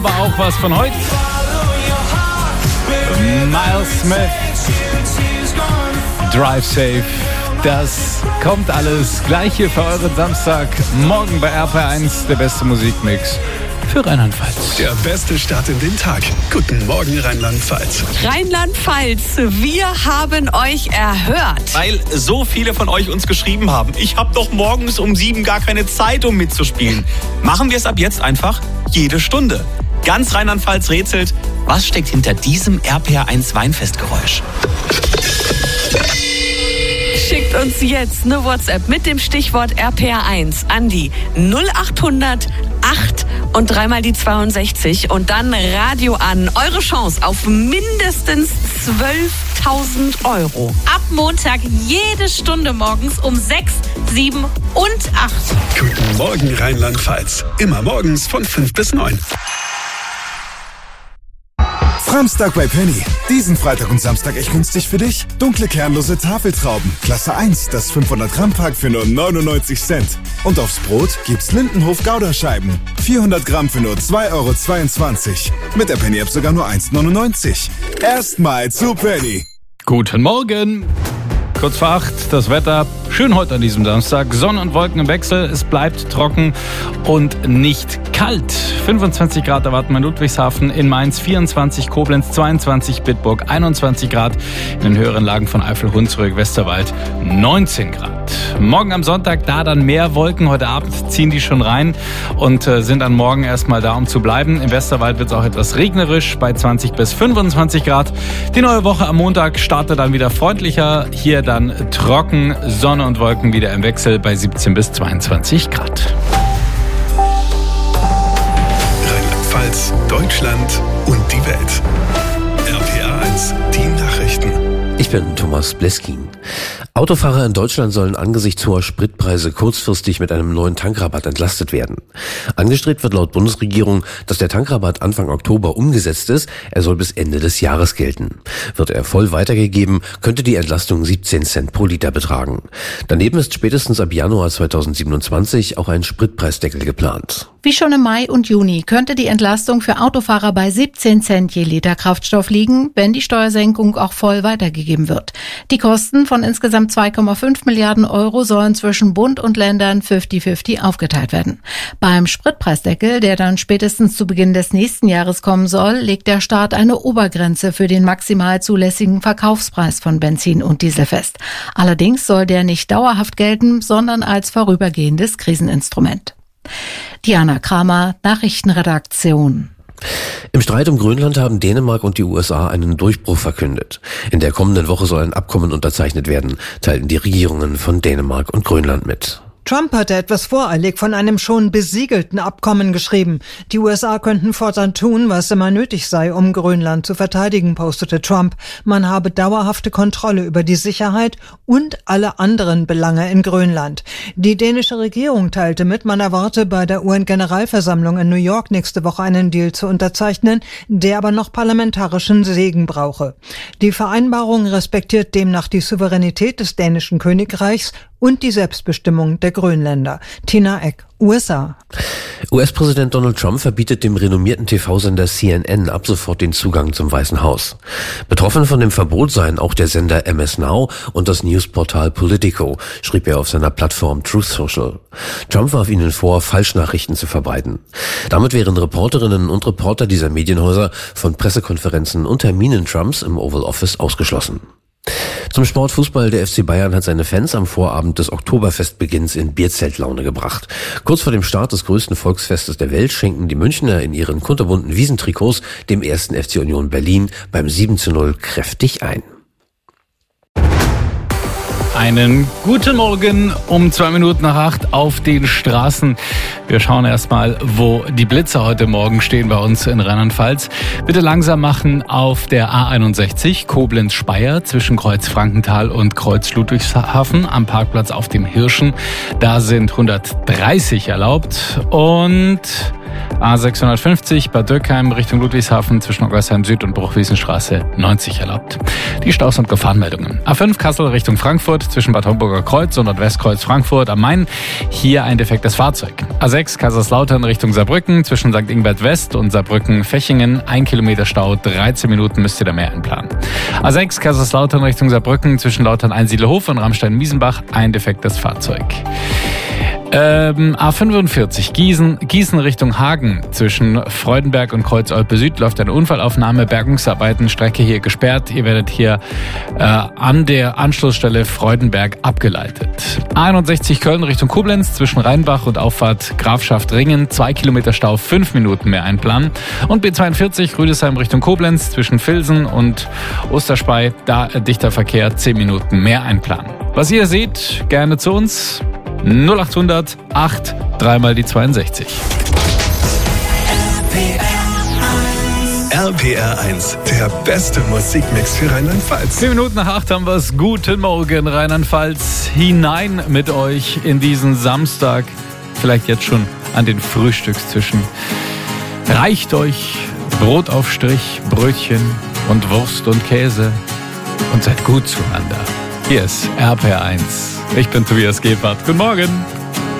War auch was von heute. Miles Smith, Drive Safe. Das kommt alles Gleiche für euren Samstag. Morgen bei RPR1, der beste Musikmix für Rheinland-Pfalz. Der beste Start in den Tag. Guten Morgen, Rheinland-Pfalz. Rheinland-Pfalz, wir haben euch erhört. Weil so viele von euch uns geschrieben haben, ich habe doch morgens um 7 gar keine Zeit, um mitzuspielen. Machen wir es ab jetzt einfach jede Stunde. Ganz Rheinland-Pfalz rätselt, was steckt hinter diesem RPR1 Weinfestgeräusch? Schickt uns jetzt eine WhatsApp mit dem Stichwort RPR1 an die 0800 8 und dreimal die 62 und dann Radio an. Eure Chance auf mindestens 12.000 Euro. Ab Montag jede Stunde morgens um 6, 7 und 8. Guten Morgen, Rheinland-Pfalz. Immer morgens von 5 bis 9. Samstag bei Penny. Diesen Freitag und Samstag echt günstig für dich. Dunkle kernlose Tafeltrauben. Klasse 1, das 500 Gramm Pack für nur 99 Cent. Und aufs Brot gibt's Lindenhof Gouda-Scheiben. 400 Gramm für nur 2,22 €. Mit der Penny-App sogar nur 1,99 €. Erstmal zu Penny. Guten Morgen. Kurz vor 8, das Wetter. Schön heute an diesem Samstag. Sonne und Wolken im Wechsel. Es bleibt trocken und nicht kalt. 25 Grad erwarten wir in Ludwigshafen, in Mainz 24, Koblenz 22, Bitburg 21 Grad, in den höheren Lagen von Eifel, Hunsrück, Westerwald 19 Grad. Morgen am Sonntag, da dann mehr Wolken. Heute Abend ziehen die schon rein und sind dann morgen erstmal da, um zu bleiben. Im Westerwald wird es auch etwas regnerisch bei 20 bis 25 Grad. Die neue Woche am Montag startet dann wieder freundlicher. Hier dann trocken, Sonne und Wolken wieder im Wechsel bei 17 bis 22 Grad. Rheinland-Pfalz, Deutschland und die Welt. RPR1, die Nachrichten. Ich bin Thomas Bleskin. Autofahrer in Deutschland sollen angesichts hoher Spritpreise kurzfristig mit einem neuen Tankrabatt entlastet werden. Angestrebt wird laut Bundesregierung, dass der Tankrabatt Anfang Oktober umgesetzt ist. Er soll bis Ende des Jahres gelten. Wird er voll weitergegeben, könnte die Entlastung 17 Cent pro Liter betragen. Daneben ist spätestens ab Januar 2027 auch ein Spritpreisdeckel geplant. Wie schon im Mai und Juni könnte die Entlastung für Autofahrer bei 17 Cent je Liter Kraftstoff liegen, wenn die Steuersenkung auch voll weitergegeben wird. Die Kosten von insgesamt 2,5 Milliarden Euro sollen zwischen Bund und Ländern 50-50 aufgeteilt werden. Beim Spritpreisdeckel, der dann spätestens zu Beginn des nächsten Jahres kommen soll, legt der Staat eine Obergrenze für den maximal zulässigen Verkaufspreis von Benzin und Diesel fest. Allerdings soll der nicht dauerhaft gelten, sondern als vorübergehendes Kriseninstrument. Diana Kramer, Nachrichtenredaktion. Im Streit um Grönland haben Dänemark und die USA einen Durchbruch verkündet. In der kommenden Woche soll ein Abkommen unterzeichnet werden, teilten die Regierungen von Dänemark und Grönland mit. Trump hatte etwas voreilig von einem schon besiegelten Abkommen geschrieben. Die USA könnten fortan tun, was immer nötig sei, um Grönland zu verteidigen, postete Trump. Man habe dauerhafte Kontrolle über die Sicherheit und alle anderen Belange in Grönland. Die dänische Regierung teilte mit, man erwarte bei der UN-Generalversammlung in New York nächste Woche einen Deal zu unterzeichnen, der aber noch parlamentarischen Segen brauche. Die Vereinbarung respektiert demnach die Souveränität des dänischen Königreichs und die Selbstbestimmung der Grönländer. Tina Eck, USA. US-Präsident Donald Trump verbietet dem renommierten TV-Sender CNN ab sofort den Zugang zum Weißen Haus. Betroffen von dem Verbot seien auch der Sender MS Now und das Newsportal Politico, schrieb er auf seiner Plattform Truth Social. Trump warf ihnen vor, Falschnachrichten zu verbreiten. Damit wären Reporterinnen und Reporter dieser Medienhäuser von Pressekonferenzen und Terminen Trumps im Oval Office ausgeschlossen. Zum Sportfußball, der FC Bayern hat seine Fans am Vorabend des Oktoberfestbeginns in Bierzeltlaune gebracht. Kurz vor dem Start des größten Volksfestes der Welt schenken die Münchner in ihren kunterbunten Wiesentrikots dem 1. FC Union Berlin beim 7:0 kräftig ein. Einen guten Morgen um 2 Minuten nach 8 auf den Straßen. Wir schauen erstmal, wo die Blitzer heute Morgen stehen bei uns in Rheinland-Pfalz. Bitte langsam machen auf der A61 Koblenz-Speyer zwischen Kreuz Frankenthal und Kreuz Ludwigshafen am Parkplatz auf dem Hirschen. Da sind 130 erlaubt und A650 Bad Dürkheim Richtung Ludwigshafen zwischen Oggersheim Süd und Bruchwiesenstraße 90 erlaubt. Die Staus- und Gefahrenmeldungen. A5 Kassel Richtung Frankfurt zwischen Bad Homburger Kreuz und Nordwestkreuz Frankfurt am Main. Hier ein defektes Fahrzeug. A6 Kaiserslautern Richtung Saarbrücken zwischen St. Ingbert West und Saarbrücken-Fechingen. 1 Kilometer Stau, 13 Minuten müsst ihr da mehr einplanen. A6 Kaiserslautern Richtung Saarbrücken zwischen Lautern-Einsiedlerhof und Ramstein-Miesenbach. Ein defektes Fahrzeug. A45 Gießen Richtung Hagen zwischen Freudenberg und Kreuz-Olpe Süd läuft eine Unfallaufnahme, Bergungsarbeiten, Strecke hier gesperrt. Ihr werdet hier an der Anschlussstelle Freudenberg abgeleitet. A61 Köln Richtung Koblenz zwischen Rheinbach und Auffahrt Grafschaft Ringen 2 Kilometer Stau, 5 Minuten mehr einplanen. Und B42 Rüdesheim Richtung Koblenz zwischen Vilsen und Osterspey, da dichter Verkehr, 10 Minuten mehr einplanen. Was ihr seht, gerne zu uns. 0800 8 3 mal die 62. RPR 1, der beste Musikmix für Rheinland-Pfalz. 10 Minuten nach 8 haben wir es. Guten Morgen, Rheinland-Pfalz. Hinein mit euch in diesen Samstag. Vielleicht jetzt schon an den Frühstückstischen. Reicht euch Brotaufstrich, Brötchen und Wurst und Käse. Und seid gut zueinander. Hier ist RPR 1. Ich bin Tobias Gebhardt. Guten Morgen.